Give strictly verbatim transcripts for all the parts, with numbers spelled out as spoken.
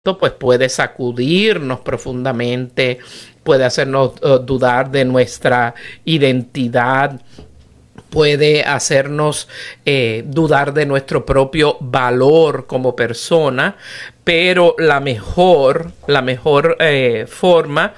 pues puede sacudirnos profundamente, puede hacernos uh, dudar de nuestra identidad, puede hacernos eh, dudar de nuestro propio valor como persona, pero la mejor, la mejor eh, forma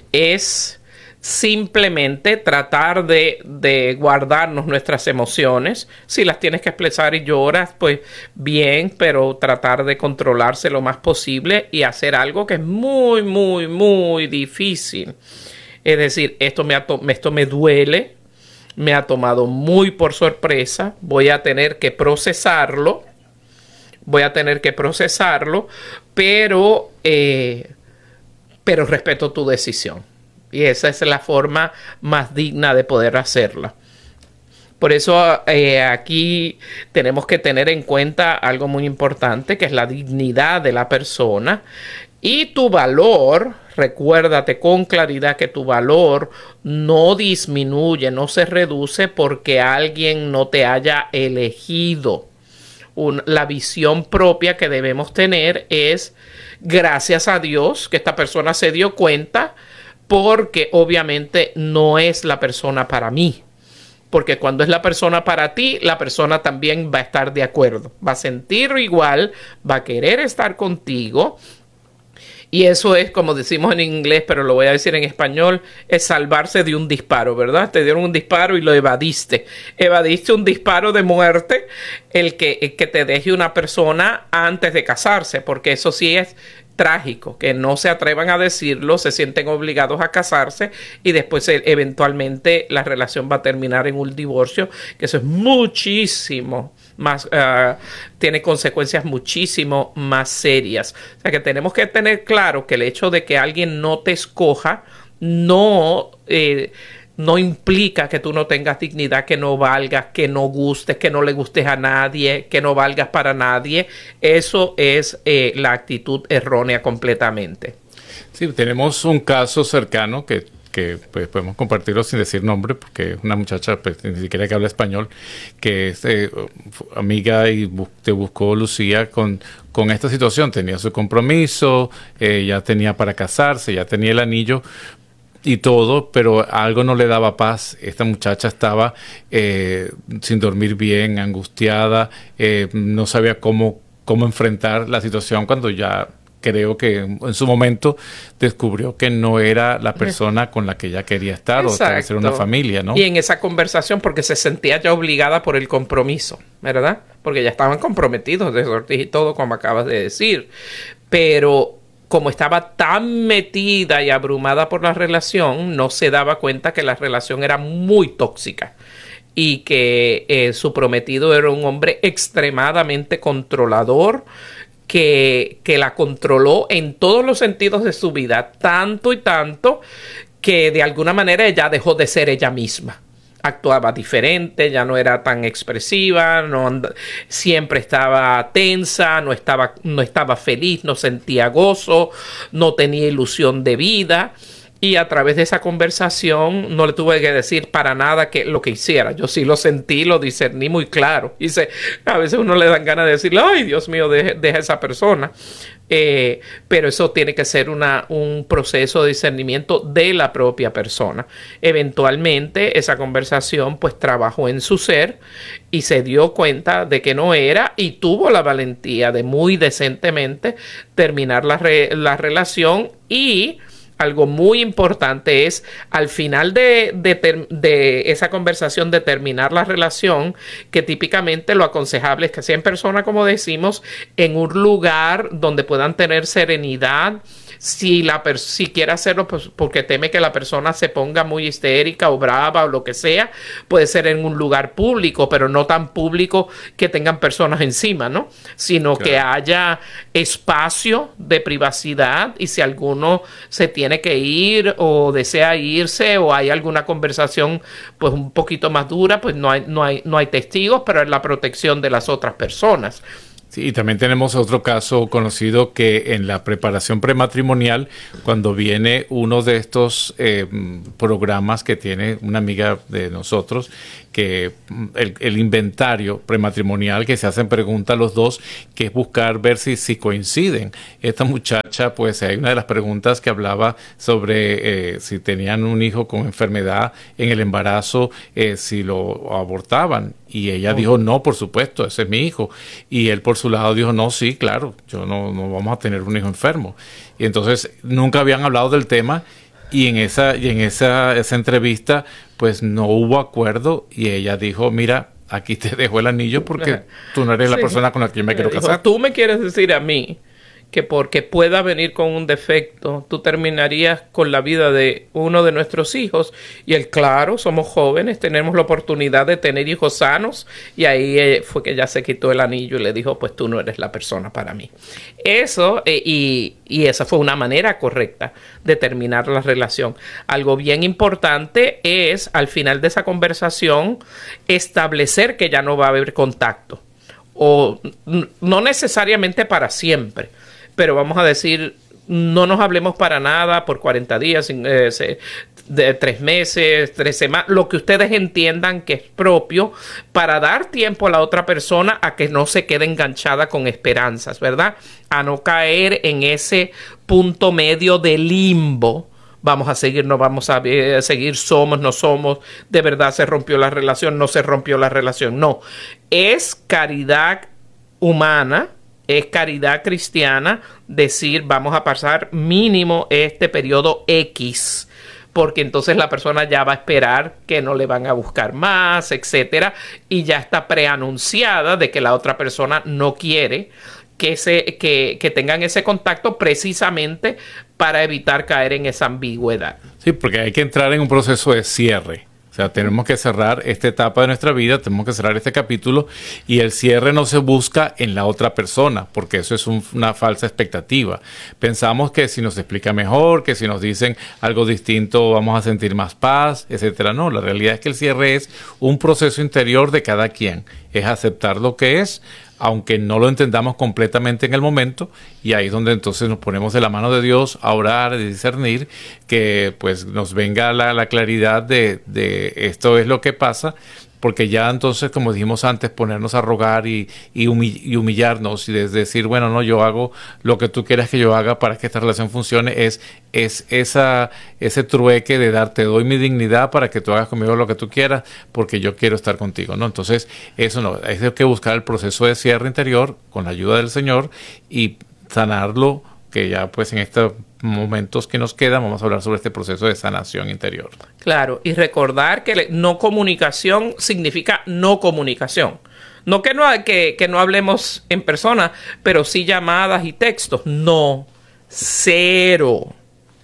es simplemente tratar de, de guardarnos nuestras emociones. Si las tienes que expresar y lloras, pues bien, pero tratar de controlarse lo más posible y hacer algo que es muy, muy, muy difícil. Es decir, esto me, ha esto me duele, me ha tomado muy por sorpresa, voy a tener que procesarlo, voy a tener que procesarlo, pero, eh, pero respeto tu decisión. Y esa es la forma más digna de poder hacerla. Por eso eh, aquí tenemos que tener en cuenta algo muy importante, que es la dignidad de la persona y tu valor. Recuérdate con claridad que tu valor no disminuye, no se reduce porque alguien no te haya elegido. Un, la visión propia que debemos tener es, gracias a Dios, que esta persona se dio cuenta, porque obviamente no es la persona para mí. Porque cuando es la persona para ti, la persona también va a estar de acuerdo. Va a sentir igual, va a querer estar contigo. Y eso es, como decimos en inglés, pero lo voy a decir en español, es salvarse de un disparo, ¿verdad? Te dieron un disparo y lo evadiste. Evadiste un disparo de muerte, el que, el que te deje una persona antes de casarse, porque eso sí es trágico, que no se atrevan a decirlo, se sienten obligados a casarse y después eh, eventualmente la relación va a terminar en un divorcio, que eso es muchísimo más, uh, tiene consecuencias muchísimo más serias. O sea que tenemos que tener claro que el hecho de que alguien no te escoja no... Eh, no implica que tú no tengas dignidad, que no valgas, que no gustes, que no le gustes a nadie, que no valgas para nadie. Eso es eh, la actitud errónea completamente. Sí, tenemos un caso cercano que, que pues, podemos compartirlo sin decir nombre, porque es una muchacha pues, ni siquiera que habla español, que es eh, amiga y bu te buscó Lucía con, con esta situación. Tenía su compromiso, eh, ya tenía para casarse, ya tenía el anillo y todo, pero algo no le daba paz. Esta muchacha estaba eh, sin dormir bien, angustiada, eh, no sabía cómo, cómo enfrentar la situación cuando ya creo que en su momento descubrió que no era la persona con la que ella quería estar. Exacto. O hacer una familia, ¿no? Y en esa conversación, porque se sentía ya obligada por el compromiso, ¿verdad? Porque ya estaban comprometidos de Ortiz y todo, como acabas de decir. Pero como estaba tan metida y abrumada por la relación, no se daba cuenta que la relación era muy tóxica y que eh, su prometido era un hombre extremadamente controlador, que, que la controló en todos los sentidos de su vida, tanto y tanto que de alguna manera ella dejó de ser ella misma. Actuaba diferente, ya no era tan expresiva, no and- siempre estaba tensa, no estaba, no estaba feliz, no sentía gozo, no tenía ilusión de vida. Y a través de esa conversación no le tuve que decir para nada que lo que hiciera. Yo sí lo sentí, lo discerní muy claro. Y se, a veces uno le dan ganas de decirle, ay, Dios mío, deja, deja a esa persona. Eh, pero eso tiene que ser una, un proceso de discernimiento de la propia persona. Eventualmente esa conversación pues trabajó en su ser y se dio cuenta de que no era, y tuvo la valentía de muy decentemente terminar la, re, la relación. Y algo muy importante es, al final de, de, de esa conversación, de terminar la relación, que típicamente lo aconsejable es que sea en persona, como decimos, en un lugar donde puedan tener serenidad. Si, la si quiere hacerlo pues, porque teme que la persona se ponga muy histérica o brava o lo que sea, puede ser en un lugar público, pero no tan público que tengan personas encima, ¿no? Sino claro, que haya espacio de privacidad, y si alguno se tiene que ir o desea irse o hay alguna conversación pues un poquito más dura, pues no hay, no hay, no hay testigos, pero es la protección de las otras personas. Sí, y también tenemos otro caso conocido que en la preparación prematrimonial, cuando viene uno de estos eh, programas que tiene una amiga de nosotros, que el, el inventario prematrimonial, que se hacen preguntas a los dos, que es buscar ver si, si coinciden. Esta muchacha, pues hay una de las preguntas que hablaba sobre eh, si tenían un hijo con enfermedad en el embarazo, eh, si lo abortaban. Y ella oh. dijo, no, por supuesto, ese es mi hijo. Y él por su lado dijo, no, sí, claro, yo no, no vamos a tener un hijo enfermo. Y entonces nunca habían hablado del tema. Y en esa, y en esa, esa entrevista, pues no hubo acuerdo y ella dijo, mira, aquí te dejo el anillo porque tú no eres sí. la persona con la que yo me quiero dijo, casar. Tú me quieres decir a mí que porque pueda venir con un defecto, tú terminarías con la vida de uno de nuestros hijos. Y él, claro, somos jóvenes, tenemos la oportunidad de tener hijos sanos. Y ahí eh, fue que ella se quitó el anillo y le dijo, pues tú no eres la persona para mí. Eso, eh, y, y esa fue una manera correcta de terminar la relación. Algo bien importante es, al final de esa conversación, establecer que ya no va a haber contacto. O no necesariamente para siempre, pero vamos a decir, no nos hablemos para nada por cuarenta días, eh, de tres meses, tres semanas, lo que ustedes entiendan que es propio para dar tiempo a la otra persona a que no se quede enganchada con esperanzas, ¿verdad? A no caer en ese punto medio de limbo. Vamos a seguir, no vamos a seguir, somos, no somos, de verdad se rompió la relación, no se rompió la relación. No, es caridad humana, es caridad cristiana decir vamos a pasar mínimo este periodo X, porque entonces la persona ya va a esperar que no le van a buscar más, etcétera, y ya está preanunciada de que la otra persona no quiere que, se, que, que tengan ese contacto precisamente para evitar caer en esa ambigüedad. Sí, porque hay que entrar en un proceso de cierre. O sea, tenemos que cerrar esta etapa de nuestra vida, tenemos que cerrar este capítulo y el cierre no se busca en la otra persona, porque eso es un, una falsa expectativa. Pensamos que si nos explica mejor, que si nos dicen algo distinto vamos a sentir más paz, etcétera. No, la realidad es que el cierre es un proceso interior de cada quien, es aceptar lo que es, aunque no lo entendamos completamente en el momento, y ahí es donde entonces nos ponemos de la mano de Dios a orar, a discernir, que pues nos venga la, la claridad de, de esto es lo que pasa, porque ya entonces, como dijimos antes, ponernos a rogar y, y, humi- y humillarnos y de decir, bueno, no, yo hago lo que tú quieras que yo haga para que esta relación funcione, es, es esa, ese trueque de dar, te doy mi dignidad para que tú hagas conmigo lo que tú quieras, porque yo quiero estar contigo, ¿no? Entonces, eso no, hay que buscar el proceso de cierre interior con la ayuda del Señor y sanarlo, que ya pues en estos momentos que nos quedan vamos a hablar sobre este proceso de sanación interior. Claro, y recordar que no comunicación significa no comunicación. No que no, que, que no hablemos en persona, pero sí llamadas y textos. No, cero,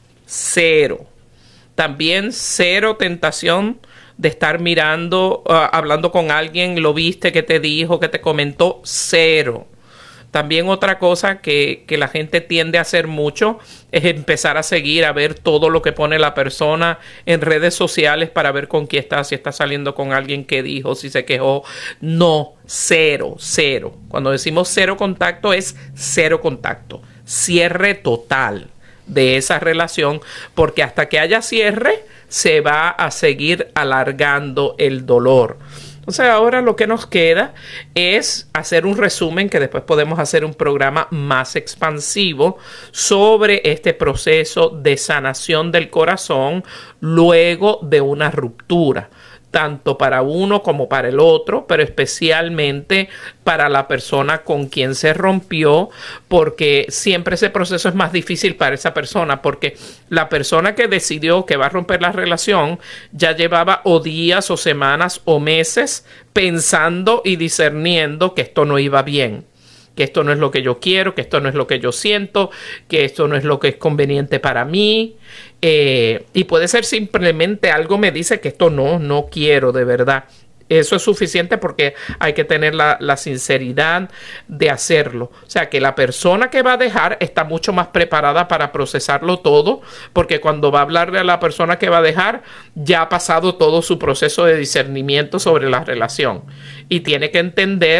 cero. También cero tentación de estar mirando, uh, hablando con alguien, lo viste, que te dijo, que te comentó, cero. También otra cosa que, que la gente tiende a hacer mucho es empezar a seguir, a ver todo lo que pone la persona en redes sociales para ver con quién está, si está saliendo con alguien que dijo, si se quejó. No, cero, cero. Cuando decimos cero contacto es cero contacto. Cierre total de esa relación, porque hasta que haya cierre se va a seguir alargando el dolor. Entonces ahora lo que nos queda es hacer un resumen, que después podemos hacer un programa más expansivo sobre este proceso de sanación del corazón luego de una ruptura, tanto para uno como para el otro, pero especialmente para la persona con quien se rompió, porque siempre ese proceso es más difícil para esa persona, porque la persona que decidió que va a romper la relación ya llevaba o días o semanas o meses pensando y discerniendo que esto no iba bien, que esto no es lo que yo quiero, que esto no es lo que yo siento, que esto no es lo que es conveniente para mí. Eh, y puede ser simplemente algo me dice que esto no, no quiero de verdad. Eso es suficiente porque hay que tener la, la sinceridad de hacerlo. O sea, que la persona que va a dejar está mucho más preparada para procesarlo todo, porque cuando va a hablarle a la persona que va a dejar, ya ha pasado todo su proceso de discernimiento sobre la relación. Y tiene que entender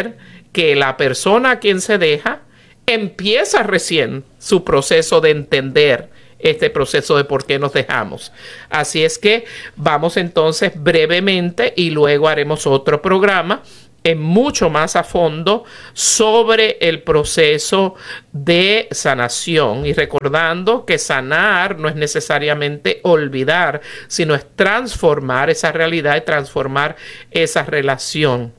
que la persona a quien se deja empieza recién su proceso de entender este proceso de por qué nos dejamos. Así es que vamos entonces brevemente y luego haremos otro programa en mucho más a fondo sobre el proceso de sanación, y recordando que sanar no es necesariamente olvidar, sino es transformar esa realidad y transformar esa relación.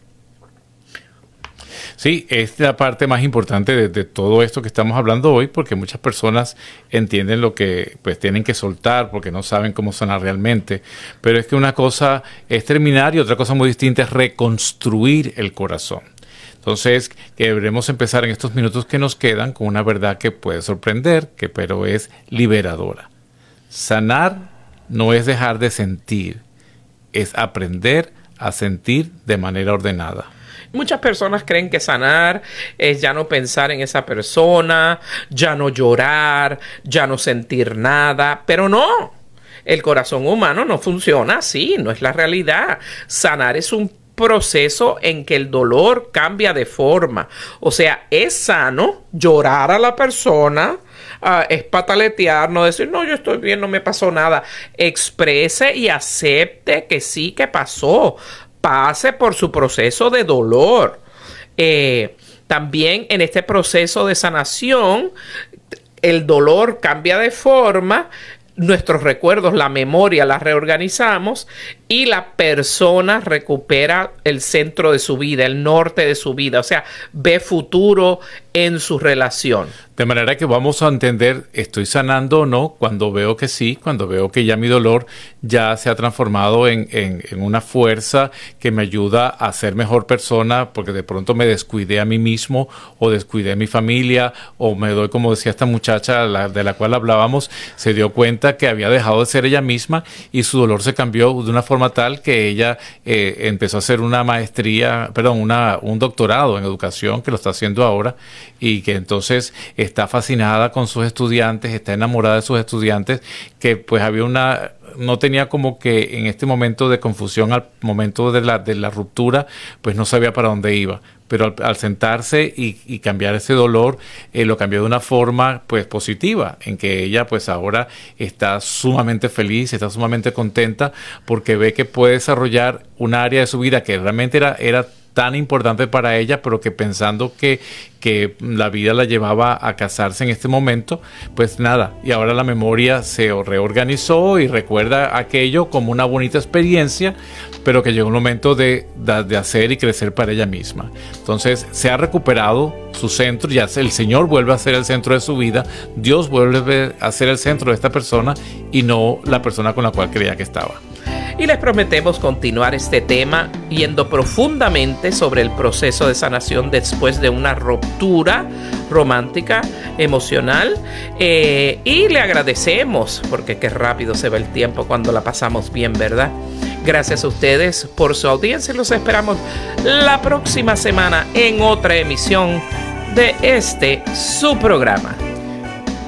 Sí, es la parte más importante de, de todo esto que estamos hablando hoy, porque muchas personas entienden lo que pues tienen que soltar porque no saben cómo sanar realmente. Pero es que una cosa es terminar y otra cosa muy distinta es reconstruir el corazón. Entonces, que deberemos empezar en estos minutos que nos quedan con una verdad que puede sorprender, que pero es liberadora. Sanar no es dejar de sentir, es aprender a sentir de manera ordenada. Muchas personas creen que sanar es ya no pensar en esa persona, ya no llorar, ya no sentir nada, pero no. El corazón humano no funciona así, no es la realidad. Sanar es un proceso en que el dolor cambia de forma. O sea, es sano llorar a la persona, uh, es pataletear, no decir, no, yo estoy bien, no me pasó nada. Exprese y acepte que sí que pasó. Pase por su proceso de dolor. Eh, también en este proceso de sanación, el dolor cambia de forma, nuestros recuerdos, la memoria la reorganizamos y la persona recupera el centro de su vida, el norte de su vida, o sea, ve futuro en su relación. De manera que vamos a entender, ¿estoy sanando o no? Cuando veo que sí, cuando veo que ya mi dolor ya se ha transformado en, en, en una fuerza que me ayuda a ser mejor persona, porque de pronto me descuidé a mí mismo o descuidé a mi familia, o me doy, como decía esta muchacha la, de la cual hablábamos, se dio cuenta que había dejado de ser ella misma y su dolor se cambió de una forma tal que ella eh, empezó a hacer una maestría, perdón, una, un doctorado en educación, que lo está haciendo ahora, y que entonces está fascinada con sus estudiantes, está enamorada de sus estudiantes, que pues había una, no tenía como que en este momento de confusión al momento de la, de la ruptura, pues no sabía para dónde iba. Pero al, al sentarse y, y cambiar ese dolor, eh, lo cambió de una forma pues positiva, en que ella pues ahora está sumamente feliz, está sumamente contenta, porque ve que puede desarrollar un área de su vida que realmente era, era tan importante para ella, pero que pensando que, que la vida la llevaba a casarse en este momento, pues nada, y ahora la memoria se reorganizó y recuerda aquello como una bonita experiencia, pero que llegó un momento de, de, de hacer y crecer para ella misma. Entonces se ha recuperado su centro, ya el Señor vuelve a ser el centro de su vida, Dios vuelve a ser el centro de esta persona y no la persona con la cual creía que estaba. Y les prometemos continuar este tema yendo profundamente sobre el proceso de sanación después de una ruptura romántica, emocional. Eh, y le agradecemos, porque qué rápido se va el tiempo cuando la pasamos bien, ¿verdad? Gracias a ustedes por su audiencia y los esperamos la próxima semana en otra emisión de este su programa.